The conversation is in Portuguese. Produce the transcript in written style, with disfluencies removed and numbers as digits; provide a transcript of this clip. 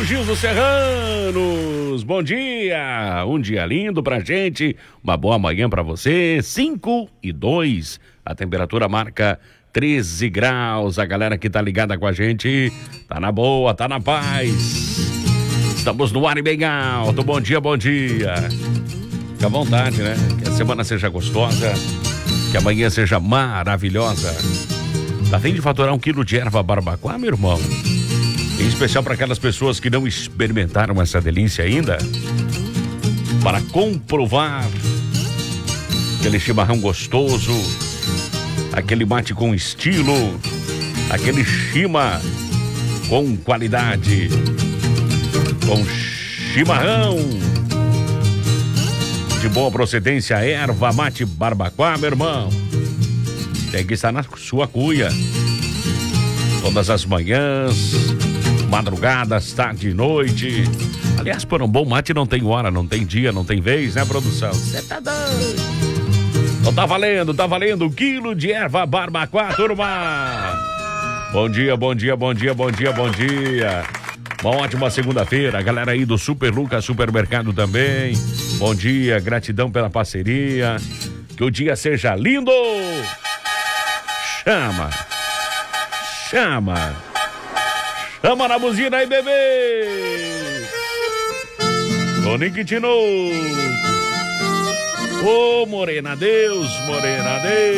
Gilson Serranos, bom dia, um dia lindo pra gente, uma boa manhã pra você, 5:02, a temperatura marca 13 graus, a galera que tá ligada com a gente, tá na boa, tá na paz, estamos no ar e bem alto, bom dia, fica à vontade, né, que a semana seja gostosa, que amanhã seja maravilhosa, tá fim de faturar 1 quilo de erva barbacoa, meu irmão? Em especial para aquelas pessoas que não experimentaram essa delícia ainda, para comprovar aquele chimarrão gostoso, aquele mate com estilo, aquele chima com qualidade, com chimarrão de boa procedência, erva mate barbacoa, meu irmão, tem que estar na sua cuia todas as manhãs, madrugadas, tarde e noite. Aliás, por um bom mate não tem hora, não tem dia, não tem vez, né, produção? Você tá doido? Então tá valendo 1 quilo de erva barbacoa, turma! Bom dia. Uma ótima segunda-feira, a galera aí do Super Lucas Supermercado também. Bom dia, gratidão pela parceria. Que o dia seja lindo! Chama na buzina aí, bebê! Tonique Tino! Ô, Morena Deus!